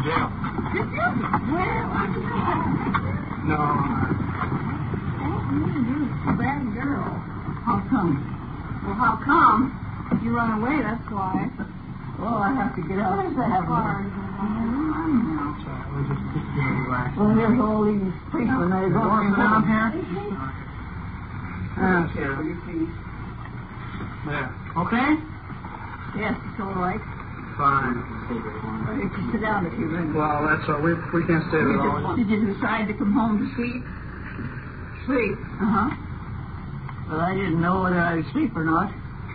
jail. No. You're a bad girl. How come? Well, how come? You run away, that's why. Well, I have to get out of that. We'll just relax. Well, here's all these policemen. They're going down here. Okay. Will you please? Yeah. Okay? Yes, it's all right. Fine. You can sit down if you want. Well, that's all. We can't stay there all. Did you decide to come home to sleep? Sleep? Uh-huh. Well, I didn't know whether I'd sleep or not.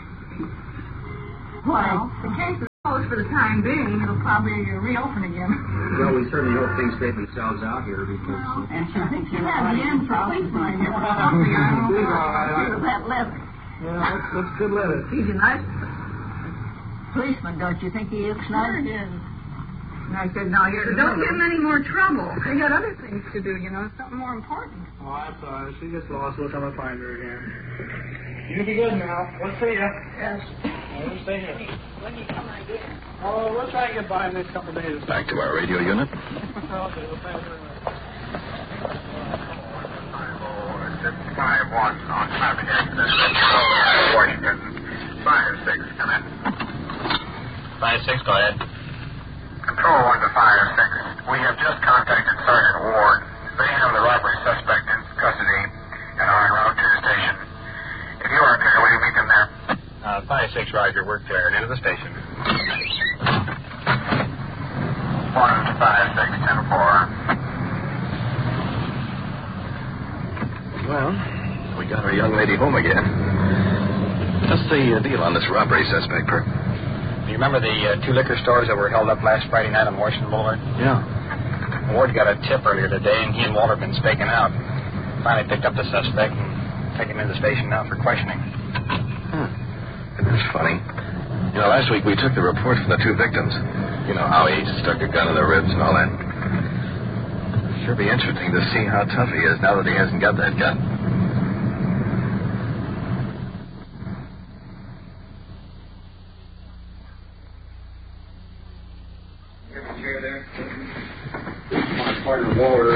Why? Well, the case is closed for the time being. It'll probably reopen again. Well, we certainly hope things straighten themselves out here because... And she thinks you have the end for policeman here. That letter. Yeah, that's good letter. He's a nice policeman, don't you think he looks nice? Sure is. And I said, now here, don't give him any more trouble. They got other things to do, you know, something more important. Oh, that's all right. She gets lost. We'll come and find her again. You be good now. We'll see you. Yes. We'll stay here. When you come again? Oh, we'll try and get by in the next couple of days. Back to our radio unit. Okay, well, thank you very much. 51 on traffic accident in Washington. 5-6, come in. 5-6, go ahead. Control 1 to 5-6. We have just contacted Sergeant Ward. They have the robbery suspect in custody and are en route to the station. If you are clear, will you meet them there? 5-6, Roger. We're cleared. Into the station. 1 to 5-6, 10-4. Well, we got our young lady home again. What's the deal on this robbery suspect, Perk? You remember the two liquor stores that were held up last Friday night on Washington Boulevard? Yeah. Ward got a tip earlier today, and he and Walter have been staking out. Finally picked up the suspect and taken him into the station now for questioning. That's funny. You know, last week we took the report from the two victims. You know, how he stuck a gun in their ribs and all that. Sure be interesting to see how tough he is now that he hasn't got that gun. My partner Walter.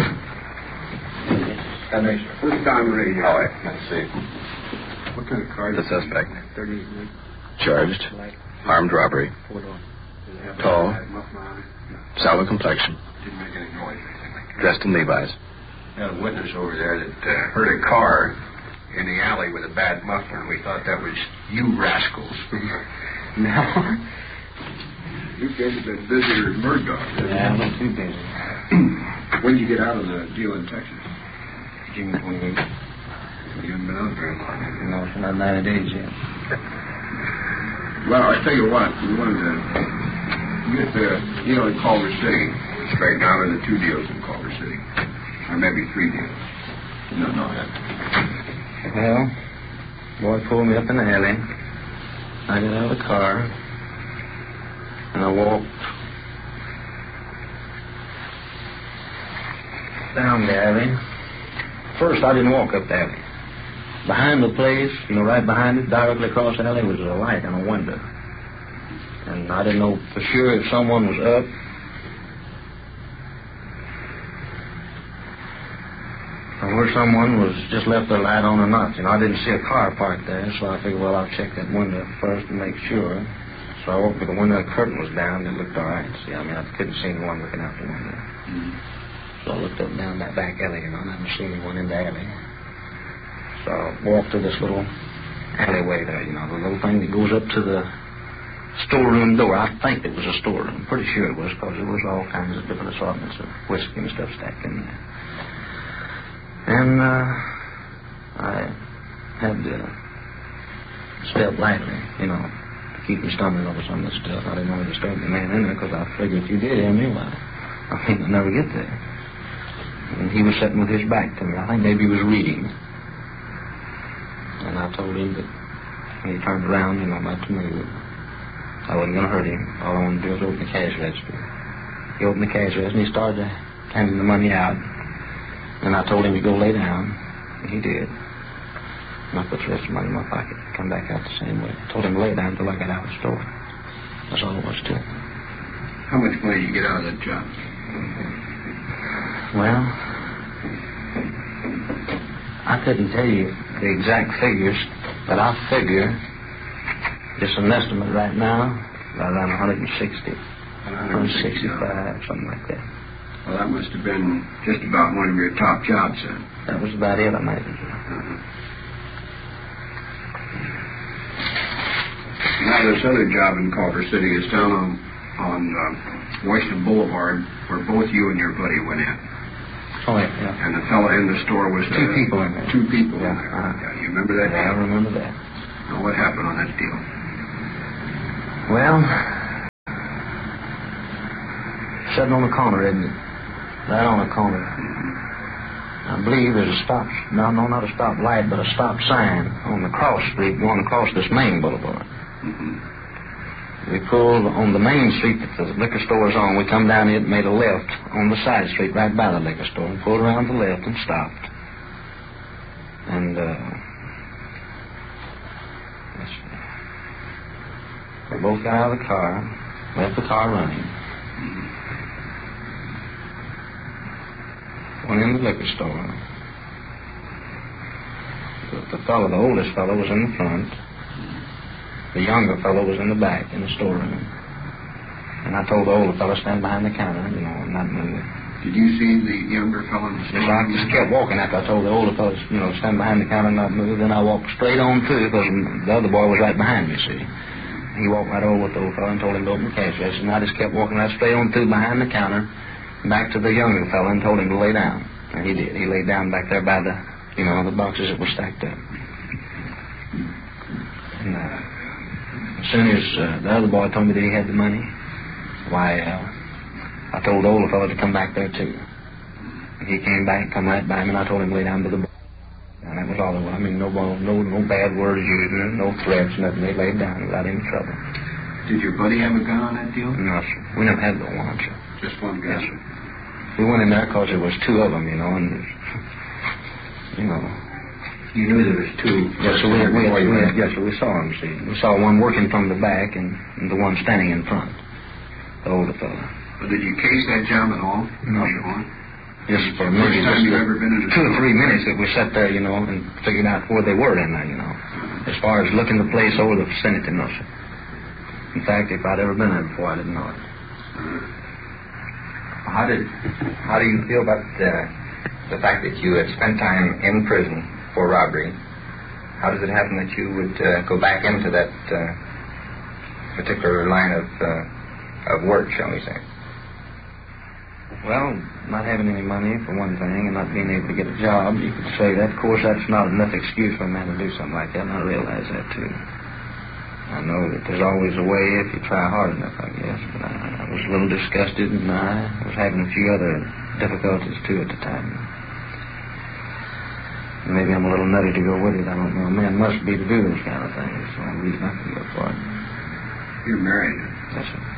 First time radio. All right, let's see. What kind of car? The suspect. 30. Charged. Armed robbery. Tall. Sallow complexion. Didn't make any noise or anything like that. Dressed in Levi's. Had a witness over there that heard a car in the alley with a bad muffler, and we thought that was you rascals. No. You guys have been busier than Murdoch. Yeah, I'm not too busy. When did you get out of the deal in Texas? June 28th. You haven't been out very long. No, it's not 90 days yet. Well, I tell you what, we wanted to get the deal in Culver City straightened out, or the two deals in Culver City. Or maybe three deals. No. Well, boy pulled me up in the alley. I got out of the car, and I walked down the alley. First, I didn't walk up the alley. Behind the place, right behind it, directly across the alley, was a light and a window. And I didn't know for sure if someone was up. Or where someone was just left their light on or not. I didn't see a car parked there, so I figured, well, I'll check that window first to make sure. So I walked to the window, the curtain was down, and it looked all right. See, I couldn't see anyone looking out the window. Mm-hmm. So I looked up and down that back alley, and I didn't see anyone in the alley. So I walked to this little alleyway there, the little thing that goes up to the storeroom door. I think it was a storeroom. Pretty sure it was, because there was all kinds of different assortments of whiskey and stuff stacked in there. And I had to step lightly, to keep me stumbling over some of this stuff. I didn't want to disturb the man in there, because I figured if you did hear me, I'd never get there. And he was sitting with his back to me. I think maybe he was reading. And I told him that when he turned around, not to move, I wasn't going to hurt him. All I wanted to do was open the cash register. He opened the cash register, and he started handing the money out. And I told him to go lay down, and he did. And I put the rest of the money in my pocket, come back out the same way. I told him to lay down until I got out of the store. That's all it was to it. How much money did you get out of that job? Well, I couldn't tell you the exact figures, but I figure, just an estimate right now, around 160, 165, something like that. Well, that must have been just about one of your top jobs, then. That was about it, I imagine. Now, this other job in Culver City is down on Washington Boulevard, where both you and your buddy went in. Oh, yeah. And the fellow in the store was... Two people in there. Two people in Yeah, there. Yeah, you remember that? Yeah, I remember that. Now, what happened on that deal? Well, sitting on the corner, isn't it? Right on the corner. I believe there's a stop, no, not a stop light, but a stop sign on the cross street going across this main boulevard. We pulled on the main street that the liquor store is on. We come down it and made a left on the side street right by the liquor store and pulled around to the left and stopped. And, let's see. We both got out of the car, left the car running. Went in the liquor store. The oldest fellow was in the front. The younger fellow was in the back in the storeroom. And I told the older fellow stand behind the counter, and not move. Did you see the younger fellow in the store? I just kept walking after I told the older fellow, stand behind the counter and not move. Then I walked straight on through because the other boy was right behind me, see. He walked right over with the old fellow and told him to open the cash register. And I just kept walking right straight on through behind the counter back to the younger fellow and told him to lay down. And he did. He laid down back there by the, the boxes that were stacked up. And as soon as the other boy told me that he had the money, why, I told the older fellow to come back there too. And he came back, come right by him, and I told him to lay down by the box. And that was all it was. I mean, no bad words used, no threats, nothing. They laid down without any trouble. Did your buddy have a gun on that deal? No, sir. We never had but one, sir. Just one gun? Yes, sir. We went in there because there was two of them, and, You knew there was two? Yes, sir, we saw them, see. We saw one working from the back and the one standing in front, the older fellow. But did you case that job at all? No. Yes, for maybe first time you've ever been in a 2 or 3 minutes that we sat there, and figured out where they were in there, As far as looking the place over the vicinity, no, sir. In fact, if I'd ever been there before, I didn't know it. How do you feel about the fact that you had spent time in prison for robbery? How does it happen that you would go back into that particular line of work, shall we say? Well, not having any money, for one thing, and not being able to get a job, you could say that. Of course, that's not enough excuse for a man to do something like that, and I realize that, too. I know that there's always a way if you try hard enough, I guess, but I was a little disgusted, and I was having a few other difficulties, too, at the time. Maybe I'm a little nutty to go with it, I don't know. A man must be to do those kind of things, so I'm reason I can go for it. You're married? Yes, sir.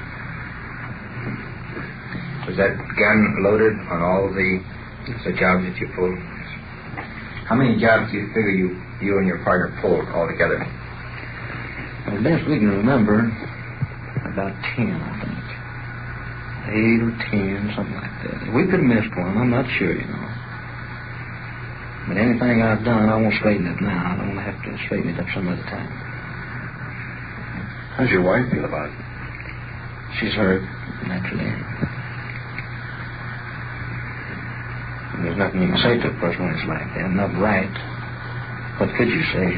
Was that gun loaded on all the jobs that you pulled? How many jobs do you figure you and your partner pulled altogether? Well, best we can remember, about 10, I think. 8 or 10, something like that. We could have missed one, I'm not sure, But anything I've done, I won't straighten it now. I don't have to straighten it up some other time. How's your wife feel about it? She's hurt, naturally. And there's nothing you can say to a person when it's like that. Not right. What could you say,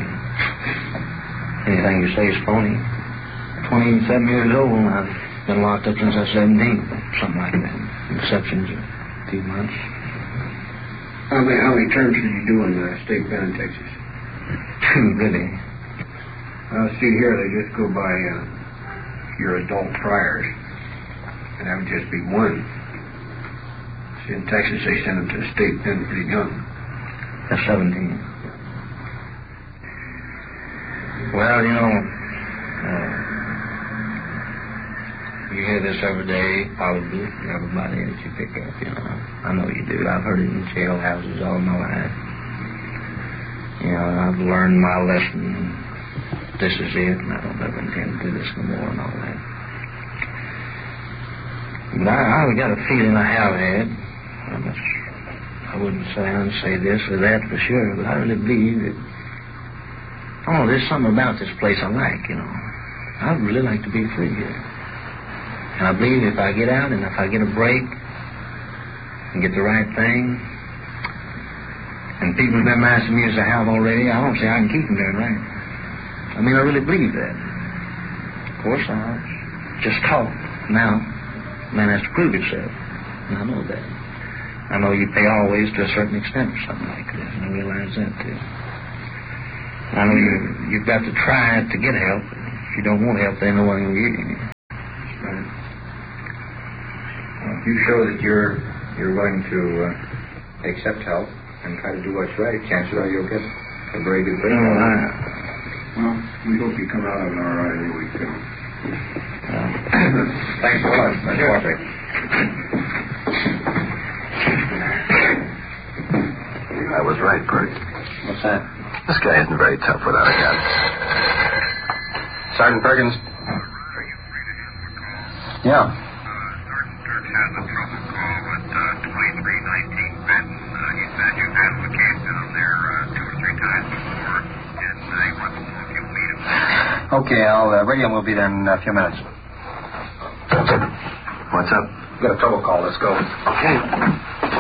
Anything you say is phony. 27 years old, and I've been locked up since I was 17. Something like that. Exceptions of a few months. How many terms did you do in the state pen in Texas? 2, really. See here, they just go by your adult priors. And that would just be 1. See, in Texas, they send them to the state pen pretty young. That's 17. Well, you hear this every day, probably, everybody that you pick up, I know you do. I've heard it in jailhouses all my life. I've learned my lesson. This is it, and I don't ever intend to do this no more and all that. But I got a feeling I have had. I wouldn't say this or that for sure, but I really believe that, there's something about this place I like, I'd really like to be free here. And I believe if I get out and if I get a break and get the right thing, and people have been nice to me as I have already, I don't say I can keep them there, right? I mean, I really believe that. Of course, I just talk. Now, man has to prove himself. And I know that. I know you pay always to a certain extent for something like this, and I realize that, too. I know you've got to try to get help. If you don't want help, then no one will give you. Right. Well, if you show that you're going to accept help and try to do what's right, chances are you'll get a very good break. Well, we hope you come out of it all right anyway, too. Thanks a lot. Nice watching. I was right, Bert. What's that? This guy isn't very tough without a gun. Sergeant Perkins? Yeah. Sergeant Dirks has a trouble call with 2319 Benton. He said you've handled the case down there 2 or 3 times before, and he wants to know if you'll meet him. Okay, I'll radio him. We'll be there in a few minutes. What's up? Got a trouble call. Let's go. Okay.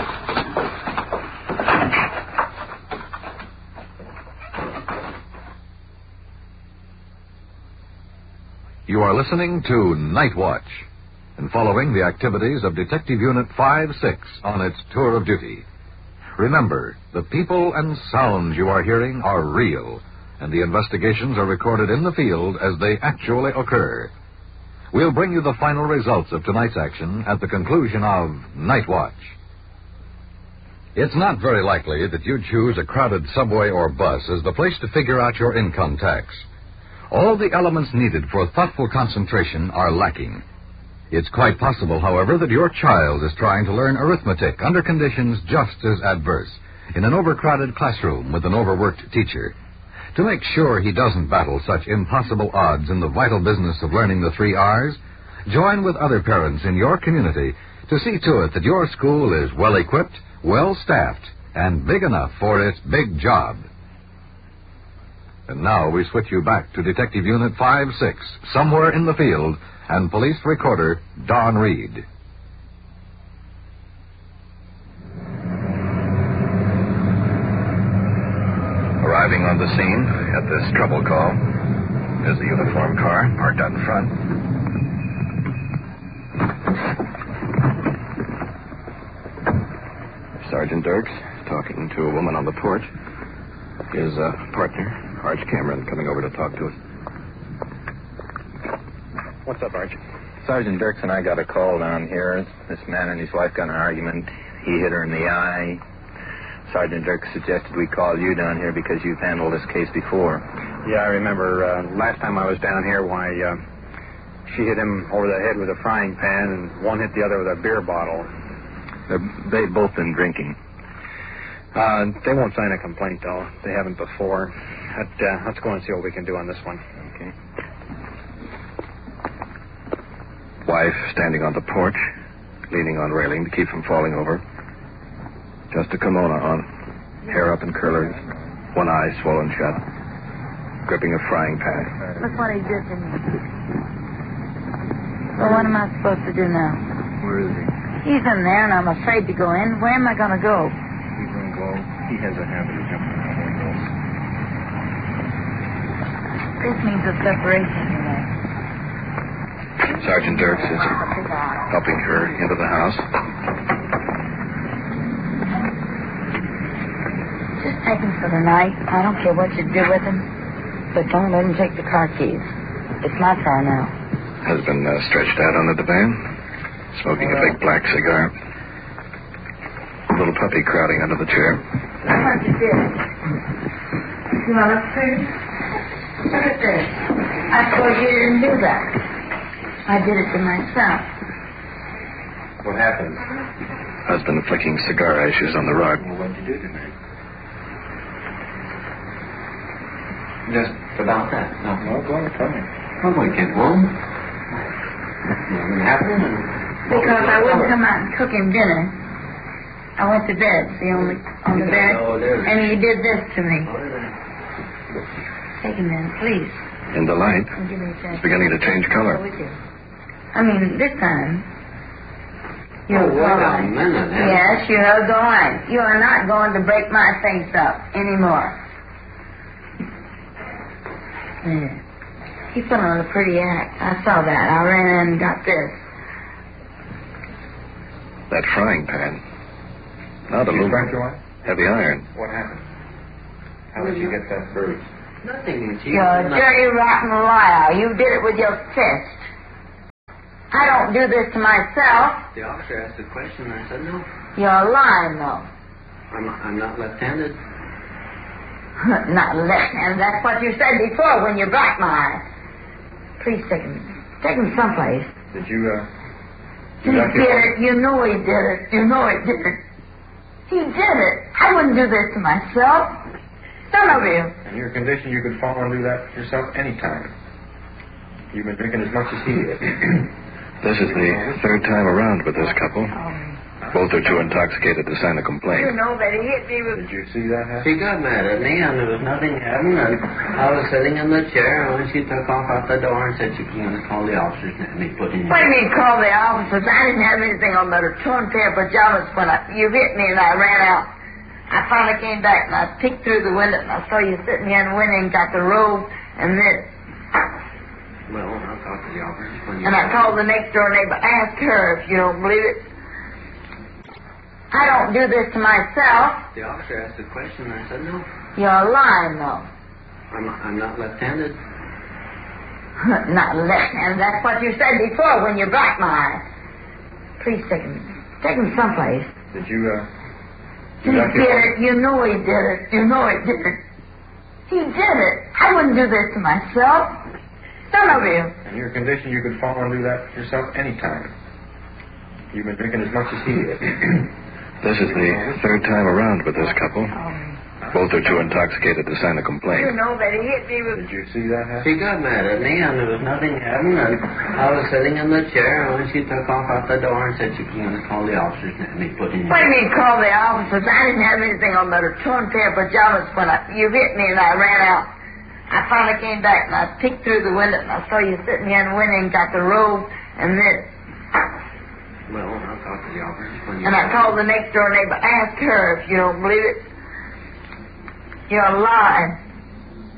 You are listening to Night Watch and following the activities of Detective Unit 5-6 on its tour of duty. Remember, the people and sounds you are hearing are real, and the investigations are recorded in the field as they actually occur. We'll bring you the final results of tonight's action at the conclusion of Night Watch. It's not very likely that you'd choose a crowded subway or bus as the place to figure out your income tax. All the elements needed for thoughtful concentration are lacking. It's quite possible, however, that your child is trying to learn arithmetic under conditions just as adverse, in an overcrowded classroom with an overworked teacher. To make sure he doesn't battle such impossible odds in the vital business of learning the 3 R's, join with other parents in your community to see to it that your school is well-equipped, well-staffed, and big enough for its big job. And now we switch you back to Detective Unit 5-6, somewhere in the field, and police recorder Don Reed. Arriving on the scene at this trouble call is the uniform car parked out in front. Sergeant Dirks talking to a woman on the porch. His partner, Arch Cameron, coming over to talk to us. What's up, Arch? Sergeant Dirks and I got a call down here. This man and his wife got in an argument. He hit her in the eye. Sergeant Dirks suggested we call you down here because you've handled this case before. Yeah, I remember last time I was down here, she hit him over the head with a frying pan, and one hit the other with a beer bottle. They've both been drinking. They won't sign a complaint, though. They haven't before. Let's go and see what we can do on this one. Okay. Wife standing on the porch, leaning on railing to keep from falling over. Just a kimono on, hair up in curlers, one eye swollen shut, gripping a frying pan. Look what he did to me. Well, what am I supposed to do now? Where is he? He's in there, and I'm afraid to go in. Where am I going to go? He's going to go. He has a habit of jumping out windows. This means a separation, you know. Sergeant Dirks is helping her into the house. Just take him for the night. I don't care what you do with him. But don't let him take the car keys. It's my car now. Husband stretched out on the divan, smoking a big black cigar. Little puppy crowding under the chair. That's what you did. You want to food? Look at this. I suppose you didn't do that. I did it to myself. What happened? Husband flicking cigar ashes on the rug. Well, what'd you do tonight? Just about that. No, go on, tell me. Well, we get home. Nothing happened, and Because I wouldn't come out and cook him dinner. I went to bed, see, on the bed, and he did this to me. Take him in, please. In the light, And give me a chance. it's beginning to change color. With you. I mean, this time. You're wait a going. minute. Yes, you are going. You are not going to break my face up anymore. Yeah. He put on a pretty act. I saw that. I ran in and got this. That frying pan. Not aluminum. Heavy iron. What happened? How did you get that bruise? Nothing, Chief. You're a dirty, rotten liar. You did it with your fist. I don't do this to myself. The officer asked a question, and I said no. You're lying, though. I'm not left-handed. Not left-handed. That's what you said before when you blocked my eye. Please take him someplace. Did you, He did it. You know he did it. You know he did it. He did it. I wouldn't do this to myself. Some of you. in your condition, you could fall and do that yourself anytime. You've been drinking as much as he did. This is the third time around with this couple. Both are too intoxicated to sign a complaint. You know that he hit me with... Did you see that happen? She got mad at me, and there was nothing happening, and I was sitting in the chair, and when she took off out the door and said she was going to call the officers and me put in... What do you mean call the officers? I didn't have anything on but a torn pair of pajamas when you hit me and I ran out. I finally came back and I peeked through the window and I saw you sitting here in the window and got the robe and this. Well, I'll talk to the officers when you... And I called the next door neighbor. Ask her if you don't believe it. I don't do this to myself. The officer asked a question, and I said no. You're lying, though. I'm not left-handed. Not left-handed. That's what you said before when you blocked my eye. Please take him someplace. Did you, He did it. You know he did it. You know he did it. He did it. I wouldn't do this to myself. Some of you. in your condition, you could fall and do that yourself anytime. You've been drinking as much as he did. This is the third time around with this couple. Both are too intoxicated to sign a complaint. You know that he hit me with... Did you see that happen? She got mad at me, and there was nothing happening, and I was sitting in the chair, and when she took off out the door and said she was going to call the officers and me put in... What do you mean call the officers? I didn't have anything on but a torn pair of pajamas when you hit me and I ran out. I finally came back and I peeked through the window and I saw you sitting here in the window and got the robe and this. Well, I'll talk to the officers when you... And I called the next door neighbor. Ask her if you don't believe it. You're lying.